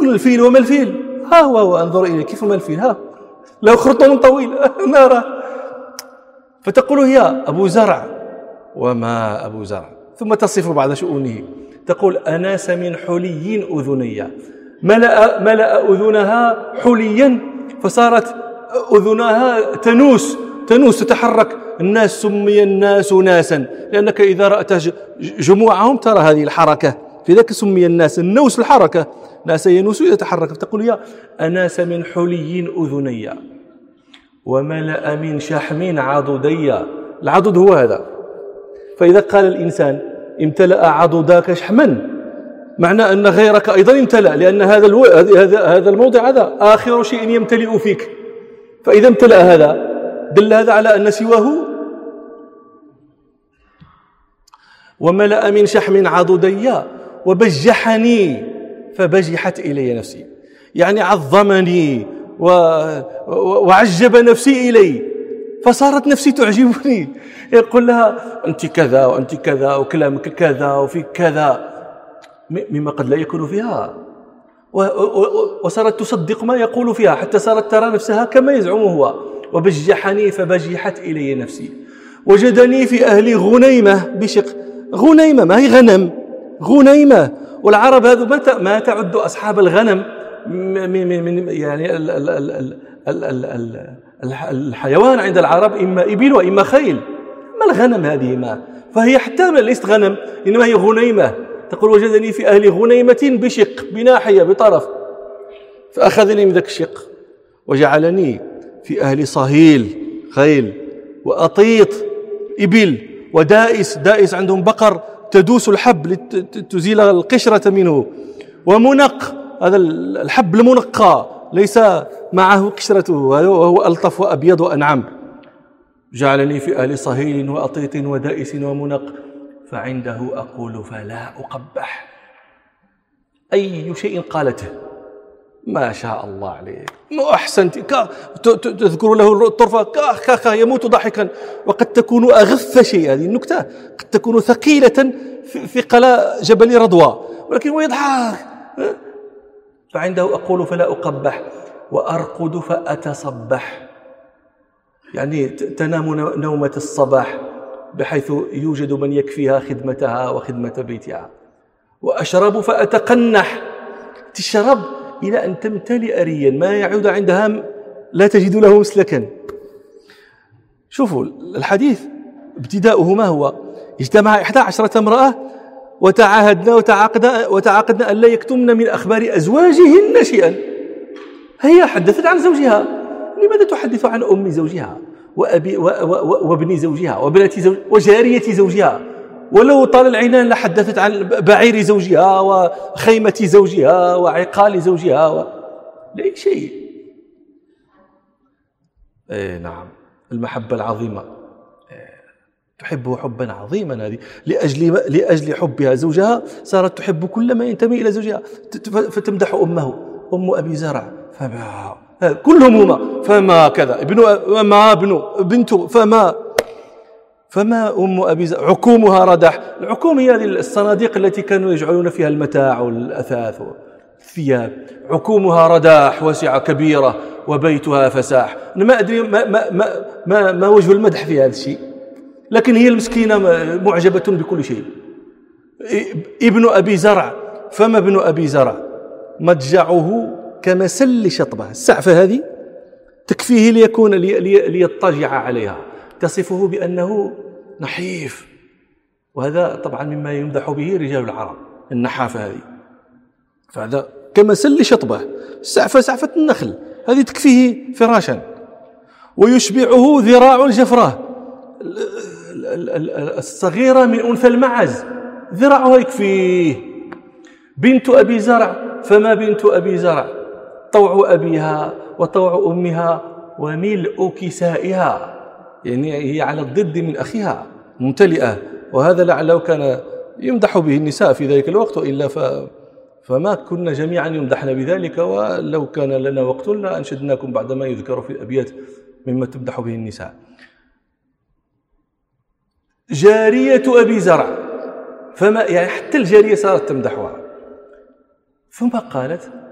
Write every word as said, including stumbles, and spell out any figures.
تقول الفيل، وما الفيل؟ ها هو, هو انظر إليه كيف ما الفيل، ها له خرطوم طويل نارا. فتقول هي أبو زرع، وما أبو زرع. ثم تصف بعض شؤونه، تقول أناس من حلي أذني، ملأ, ملأ أذنها حليا فصارت أذنها تنوس تنوس تتحرك. الناس سمي الناس ناسا لأنك إذا رأت جموعهم ترى هذه الحركة، في ذلك سمي الناس، النوس الحركة، ناس ينوس يتحرك. فتقول يا أناس من حلي أذني وملأ من شحم عضدي. العضد هو هذا. فإذا قال الإنسان امتلأ عضداك شحما، معنى أن غيرك أيضا امتلأ، لأن هذا الو... هذا هذا الموضع هذا آخر شيء يمتلئ فيك. فإذا امتلأ هذا دل هذا على أن سواه. وملأ من شحم عضدي وبجحني فبجحت إلي نفسي، يعني عظمني و... وعجب نفسي إلي، فصارت نفسي تعجبني. يقول لها أنت كذا وأنت كذا وكلامك كذا وفي كذا مما قد لا يكون فيها، وصارت تصدق ما يقول فيها حتى صارت ترى نفسها كما يزعم هو. وبجحني فبجحت إلي نفسي. وجدني في أهل غنيمة بشق. غنيمة ما هي غنم، غنيمة. والعرب هذو ما تعد أصحاب الغنم من يعني ال ال ال ال ال ال الحيوان عند العرب إما إبل وإما خيل. ما الغنم هذه؟ ما فهي حتى ليست غنم، إنما هي غنيمة. تقول وجدني في أهل غنيمة بشق، بناحية بطرف، فأخذني من ذاك الشق وجعلني في أهل صهيل خيل وأطيط إبل ودائس، دائس عندهم بقر تدوس الحب لتزيل القشرة منه، ومنق، هذا الحب المنقى ليس معه قشرته وهو ألطف وأبيض وأنعم. جعلني في أهل صهيل وأطيط ودائس ومنق، فعنده أقول فلا أقبح. أي شيء قالته ما شاء الله عليك، ما أحسنت، تذكر له الطرفة كاخ كاخ يموت ضحكا. وقد تكون أغث شيء، هذه النكتة قد تكون ثقيلة في قلاء جبل رضوى، ولكن هو يضحك. فعنده أقول فلا أقبح وأرقد فأتصبح، يعني تنام نومة الصباح بحيث يوجد من يكفيها خدمتها وخدمة بيتها. وأشرب فأتقنح، تشرب إلى أن تمتلئ ريا ما يعود عندها لا تجد له مسلكا. شوفوا الحديث ابتداؤه ما هو؟ اجتمع إحدى عشرة امرأة وتعاهدنا وتعاقدنا, وتعاقدنا أن لا يكتمن من أخبار أزواجهن شيئا. هي حدثت عن زوجها، لماذا تحدث عن أم زوجها وأبي وابن زوجها وبنات زوج وجارية زوجها؟ ولو طال العنان لحدثت عن بعير زوجها وخيمة زوجها وعقال زوجها و... لا شيء. اي نعم، المحبة العظيمة، تحبه حبا عظيما هذه، لأجل لأجل حبها زوجها صارت تحب كل ما ينتمي إلى زوجها، فتمدح أمه، أم أبي زرع فما كلهم هما فما كذا، ابن ما ابن بنته فما فما أم أبي زرع عكومها ردح. العكوم هي هذه الصناديق التي كانوا يجعلون فيها المتاع والأثاث والثياب. عكومها رداح واسعة كبيرة وبيتها فساح. أنا ما أدري ما, ما, ما, ما, ما وجه المدح في هذا الشيء، لكن هي المسكينة معجبة بكل شيء. ابن أبي زرع، فما ابن أبي زرع مضجعه كمسل شطبة. السعفة هذه تكفيه ليكون لي ليضطجع عليها، تصفه بأنه نحيف، وهذا طبعا مما يمدح به رجال العرب، النحافة هذه. فهذا كمسل شطبة، السعفة سعفة النخل هذه تكفيه فراشا. ويشبعه ذراع الجفرة الصغيرة من أنثى المعز، ذراعها يكفيه. بنت أبي زرع، فما بنت أبي زرع طوع أبيها وطوع أمها وملء كسائها، يعني هي على الضد من أخيها، ممتلئة. وهذا لعله كان يمدح به النساء في ذلك الوقت، وإلا ف... فما كنا جميعا يمدحنا بذلك. ولو كان لنا وقت لأنشدناكم بعد ما يذكر في الأبيات مما تمدح به النساء. جارية أبي زرع، فما يعني حتى الجارية صارت تمدحها. ثم قالت